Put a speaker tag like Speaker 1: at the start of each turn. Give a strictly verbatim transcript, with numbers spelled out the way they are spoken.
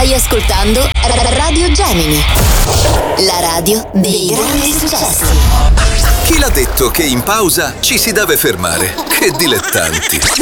Speaker 1: Stai ascoltando Radio Gemini, la radio dei grandi successi.
Speaker 2: Chi l'ha detto che in pausa ci si deve fermare? Che dilettanti.